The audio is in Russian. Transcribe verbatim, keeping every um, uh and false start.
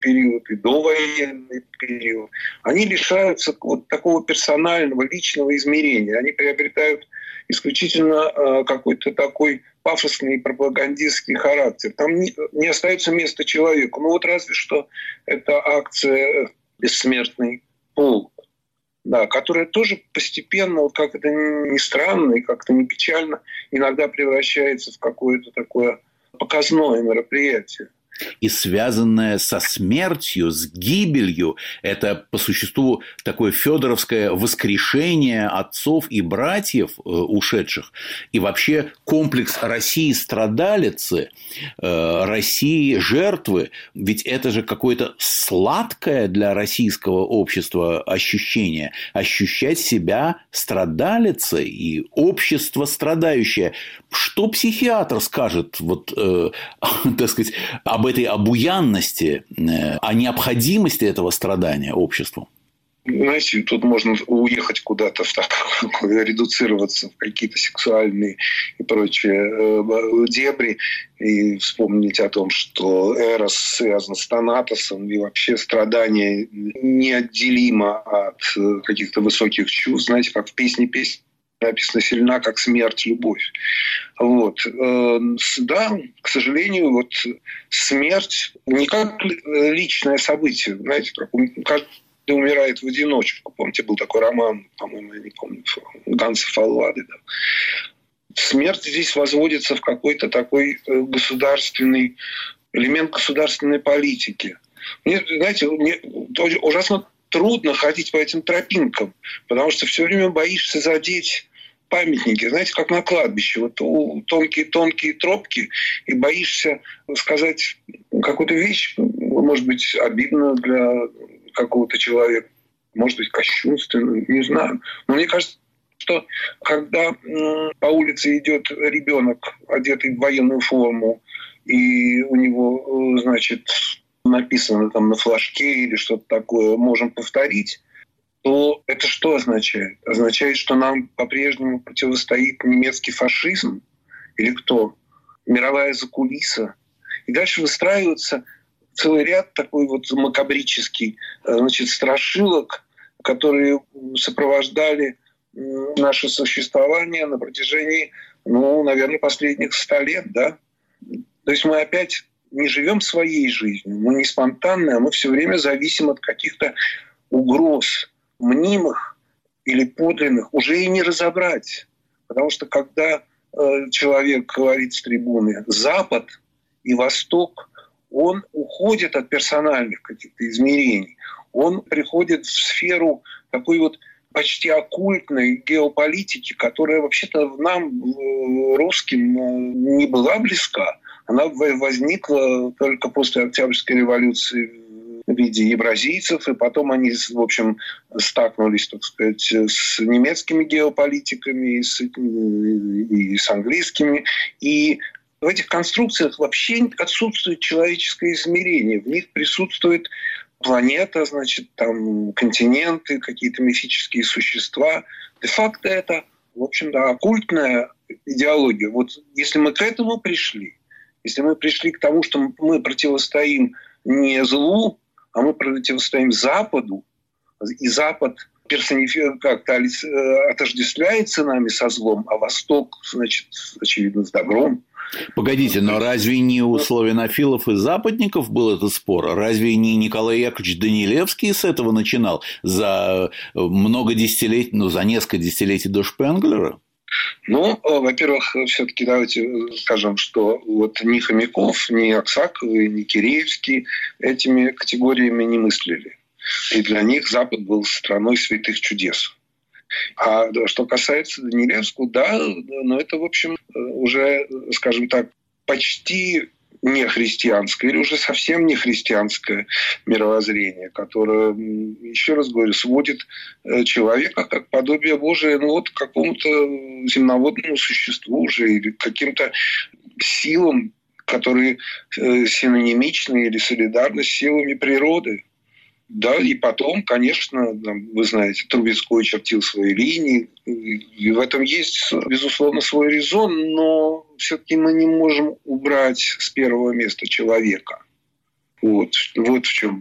период и довоенный период, они лишаются вот такого персонального, личного измерения. Они приобретают исключительно какой-то такой пафосный пропагандистский характер. Там не, не остается места человеку. Ну вот разве что это акция «Бессмертный полк», да, которая тоже постепенно, вот как это ни странно и как-то не печально, иногда превращается в какое-то такое показное мероприятие. И связанное со смертью, с гибелью, это по существу такое фёдоровское воскрешение отцов и братьев э, ушедших. И вообще комплекс России страдалицы, э, России жертвы, ведь это же какое-то сладкое для российского общества ощущение. Ощущать себя страдалицей и общество страдающее. Что психиатр скажет, вот, э, так сказать, об этой обуянности, о необходимости этого страдания обществу? Знаете, тут можно уехать куда-то, в так, редуцироваться в какие-то сексуальные и прочие дебри и вспомнить о том, что Эрос связан с Танатосом, и вообще страдание неотделимо от каких-то высоких чувств. Знаете, как в песне «Песня» написано «сильна, как смерть, любовь». Вот. Да, к сожалению, вот смерть не как личное событие. Знаете, как каждый умирает в одиночку. Помните, был такой роман, по-моему, я не помню, Ганса Фаллады. Да. Смерть здесь возводится в какой-то такой государственный элемент государственной политики. Мне, знаете, мне ужасно трудно ходить по этим тропинкам, потому что все время боишься задеть памятники, знаете, как на кладбище. Вот тонкие-тонкие тропки, и боишься сказать какую-то вещь, может быть, обидную для какого-то человека, может быть, кощунственную, не знаю. Но мне кажется, что когда по улице идет ребенок, одетый в военную форму, и у него, значит, написано там на флажке или что-то такое, можем повторить, то это что означает? Означает, что нам по-прежнему противостоит немецкий фашизм? Или кто? Мировая закулиса? И дальше выстраивается целый ряд такой вот макабрический, значит, страшилок, которые сопровождали наше существование на протяжении, ну, наверное, последних ста лет, да? То есть мы опять не живем своей жизнью, мы не спонтанные, а мы все время зависим от каких-то угроз, мнимых или подлинных, уже и не разобрать. Потому что когда э, человек говорит с трибуны «Запад» и «Восток», он уходит от персональных каких-то измерений. Он приходит в сферу такой вот почти оккультной геополитики, которая вообще-то нам, русским, не была близка. Она возникла только после Октябрьской революции в виде евразийцев, и потом они, в общем, столкнулись, так сказать, с немецкими геополитиками, и с, и с английскими. И в этих конструкциях вообще отсутствует человеческое измерение. В них присутствует планета, значит, там континенты, какие-то мифические существа. Де-факто это, в общем, да, оккультная идеология. Вот если мы к этому пришли, если мы пришли к тому, что мы противостоим не злу, а мы противостоим Западу, и Запад персонифи... как-то отождествляется нами со злом, а Восток, значит, очевидно, с добром. Погодите, но разве не у славянофилов и западников был этот спор? Разве не Николай Яковлевич Данилевский с этого начинал за много десятилетий, ну, за несколько десятилетий до Шпенглера? Ну, во-первых, все-таки давайте скажем, что вот ни Хомяков, ни Аксаковы, ни Киреевский этими категориями не мыслили. И для них Запад был страной святых чудес. А что касается Данилевского, да, но это, в общем, уже, скажем так, почти не христианское или уже совсем не христианское мировоззрение, которое, еще раз говорю, сводит человека как подобие Божие, ну вот к какому-то земноводному существу уже или к каким-то силам, которые синонимичны или солидарны с силами природы. Да, и потом, конечно, вы знаете, Трубецкой чертил свои линии, и в этом есть, безусловно, свой резон, но все-таки мы не можем убрать с первого места человека. Вот, вот в чем